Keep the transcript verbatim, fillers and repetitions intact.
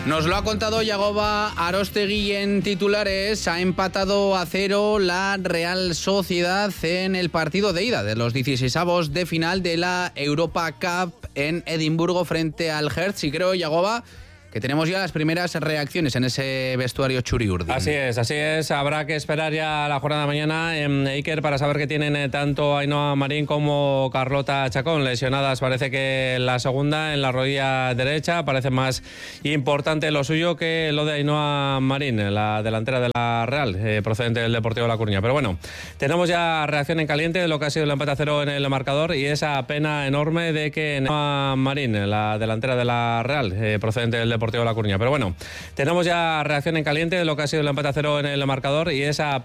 Nos lo ha contado Yagoba Arostegui en titulares. Ha empatado a cero la Real Sociedad en el partido de ida de los dieciseisavos de final de la Europa Cup en Edimburgo frente al Hertz. Y creo, Yagoba, que tenemos ya las primeras reacciones en ese vestuario churiurdin. Así es, así es. Habrá que esperar ya la jornada de mañana en Iker para saber que tienen tanto Ainhoa Marín como Carlota Chacón lesionadas. Parece que la segunda en la rodilla derecha parece más importante lo suyo que lo de Ainhoa Marín, la delantera de la Real, eh, procedente del Deportivo La Coruña. Pero bueno, tenemos ya reacción en caliente de lo que ha sido el empate a cero en el marcador y esa pena enorme de que Ainhoa Marín, la delantera de la Real, eh, procedente del Deportivo La Coruña. Pero bueno, tenemos ya reacción en caliente de lo que ha sido el empate a cero en el marcador y esa